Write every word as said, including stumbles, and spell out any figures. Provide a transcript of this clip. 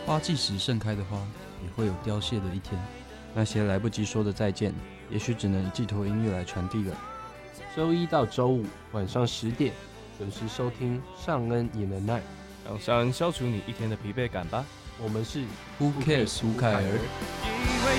花季时盛开的花，也会有凋谢的一天。 那些来不及说的再见，也许只能寄托音乐来传递了。周一到周五晚上十点，准时收听尚恩也能耐， 让尚恩消除你一天的疲惫感吧。 我们是 Who cares 吴凯儿。 以为